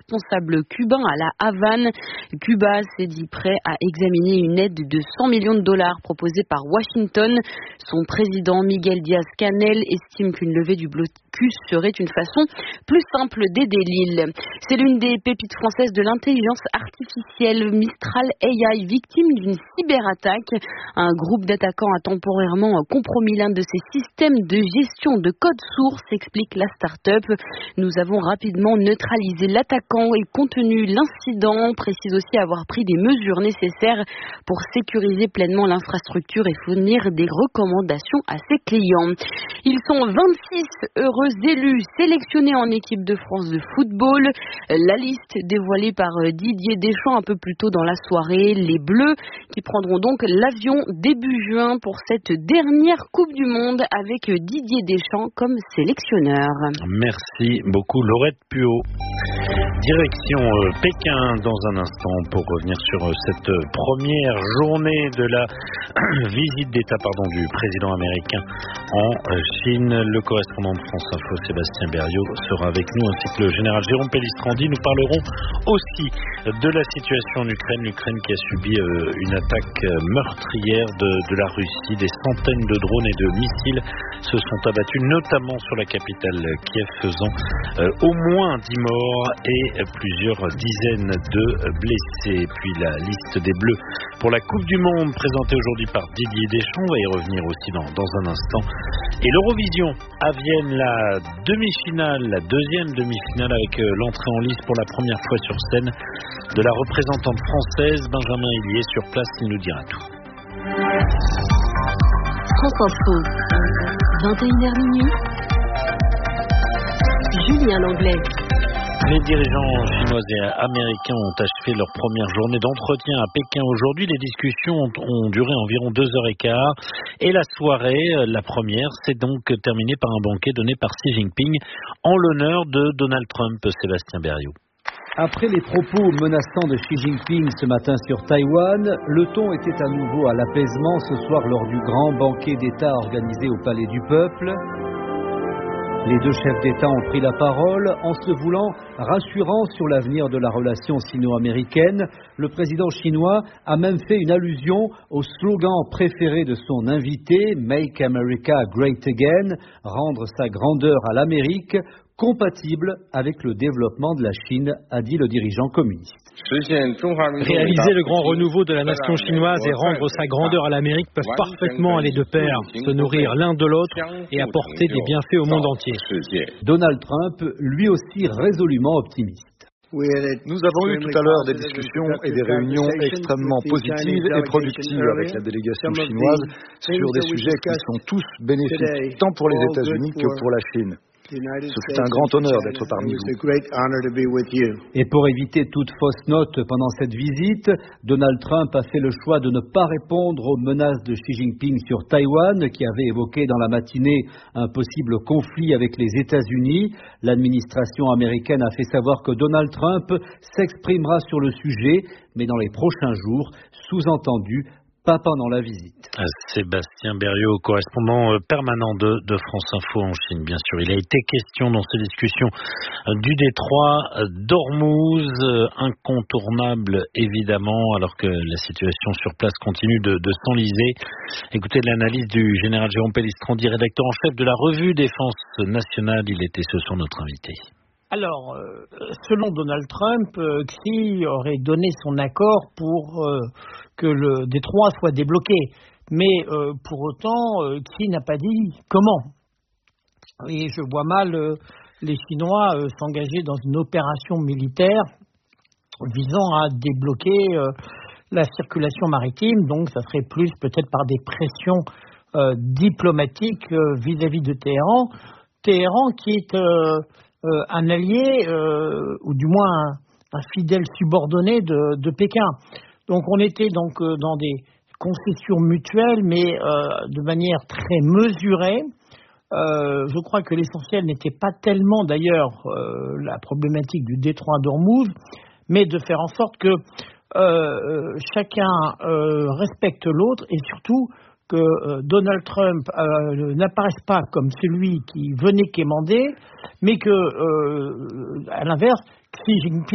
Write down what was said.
responsables cubains à la Havane. Cuba s'est dit prêt à examiner une aide de 100 millions de dollars proposée par Washington. Son président Miguel Díaz-Canel estime qu'une levée du blocus serait une façon plus simple d'aider l'île. C'est l'une des pépites françaises de l'intelligence artificielle, Mistral AI, victime d'une cyberattaque. Un groupe d'attaquants a temporairement compromis l'un de ses systèmes de gestion de code source, explique la start-up. Nous avons rapidement neutralisé l'attaquant et contenu l'incident, précise aussi avoir pris des mesures nécessaires pour sécuriser pleinement l'infrastructure et fournir des recommandations à ses clients. Ils sont 26 heureux élus sélectionnés en équipe de France de football. La liste dévoilée par Didier Deschamps un peu plus tôt dans la soirée. Les Bleus qui prendront donc l'avion début juin pour cette dernière Coupe du Monde avec Didier Deschamps comme sélectionneur. Merci beaucoup Laurette Puot. Direction Pékin dans un instant pour revenir sur cette première journée de la visite d'État du président américain en Chine. Le correspondant de France Info Sébastien Berriot sera avec nous ainsi que le général Jérôme Pellistrandi. Nous parlerons aussi de la situation en Ukraine. L'Ukraine qui a subi une attaque meurtrière de la Russie. Des centaines de drones et de missiles se sont abattus notamment sur la capitale Kiev, faisant au moins 10 morts et plusieurs dizaines de blessés. Puis la liste des Bleus pour la Coupe du Monde présentée aujourd'hui par Didier Deschamps. On va y revenir aussi dans un instant. Et l'Eurovision à Vienne, la demi-finale, la deuxième demi-finale avec l'entrée en lice pour la première fois sur scène de la représentante française Benjamin Hillier. Sur place, il nous dira tout. France Info, 21h. Julien Langlais. Les dirigeants chinois et américains ont achevé leur première journée d'entretien à Pékin aujourd'hui. Les discussions ont duré environ 2h15 et la soirée, la première, s'est donc terminée par un banquet donné par Xi Jinping en l'honneur de Donald Trump. Sébastien Berriot. Après les propos menaçants de Xi Jinping ce matin sur Taïwan, le ton était à nouveau à l'apaisement ce soir lors du grand banquet d'État organisé au Palais du Peuple. Les deux chefs d'État ont pris la parole en se voulant rassurants sur l'avenir de la relation sino-américaine. Le président chinois a même fait une allusion au slogan préféré de son invité, Make America Great Again, rendre sa grandeur à l'Amérique, compatible avec le développement de la Chine, a dit le dirigeant communiste. Réaliser le grand renouveau de la nation chinoise et rendre sa grandeur à l'Amérique peuvent parfaitement aller de pair, se nourrir l'un de l'autre et apporter des bienfaits au monde entier. Donald Trump, lui aussi résolument optimiste. Nous avons eu tout à l'heure des discussions et des réunions extrêmement positives et productives avec la délégation chinoise sur des sujets qui sont tous bénéfiques, tant pour les États-Unis que pour la Chine. Ce fut un grand honneur d'être parmi vous. Et pour éviter toute fausse note pendant cette visite, Donald Trump a fait le choix de ne pas répondre aux menaces de Xi Jinping sur Taïwan, qui avait évoqué dans la matinée un possible conflit avec les États-Unis. L'administration américaine a fait savoir que Donald Trump s'exprimera sur le sujet, mais dans les prochains jours, sous-entendu, pas pendant la visite. Sébastien Berriot, correspondant permanent de France Info en Chine, bien sûr. Il a été question dans ces discussions du détroit d'Ormuz, incontournable évidemment, alors que la situation sur place continue de s'enliser. Écoutez l'analyse du général Jérôme Pellistrandi, rédacteur en chef de la revue Défense nationale. Il était ce soir notre invité. Alors, selon Donald Trump, Xi aurait donné son accord pour que le détroit soit débloqué. Mais pour autant, Xi n'a pas dit comment. Et je vois mal les Chinois s'engager dans une opération militaire visant à débloquer la circulation maritime. Donc, ça serait plus peut-être par des pressions diplomatiques vis-à-vis de Téhéran. Téhéran qui est un allié, ou du moins un fidèle subordonné de Pékin. Donc on était donc dans des concessions mutuelles, mais de manière très mesurée. Je crois que l'essentiel n'était pas tellement d'ailleurs la problématique du détroit d'Ormuz, mais de faire en sorte que chacun respecte l'autre et surtout que Donald Trump n'apparaisse pas comme celui qui venait quémander, mais que, à l'inverse, Xi Jinping